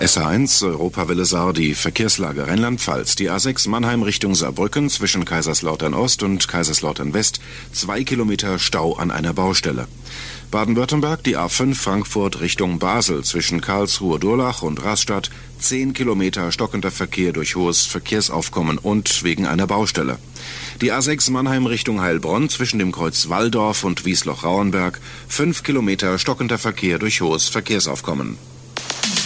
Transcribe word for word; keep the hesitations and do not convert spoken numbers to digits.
S H eins, Europawelle Saar, die Verkehrslage Rheinland-Pfalz. Die A sechs Mannheim Richtung Saarbrücken zwischen Kaiserslautern Ost und Kaiserslautern West. Zwei Kilometer Stau an einer Baustelle. Baden-Württemberg, die A fünf Frankfurt Richtung Basel zwischen Karlsruhe-Durlach und Rastatt. Zehn Kilometer stockender Verkehr durch hohes Verkehrsaufkommen und wegen einer Baustelle. Die A sechs Mannheim Richtung Heilbronn zwischen dem Kreuz Walldorf und Wiesloch-Rauenberg. Fünf Kilometer stockender Verkehr durch hohes Verkehrsaufkommen.